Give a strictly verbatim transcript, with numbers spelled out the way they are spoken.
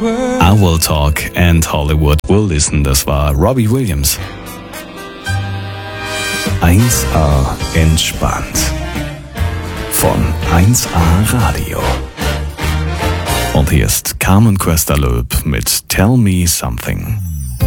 I Will Talk and Hollywood Will Listen, das war Robbie Williams. eins A entspannt von eins A Radio. Und hier ist Carmen Cuesta-Loeb mit Tell Me Something.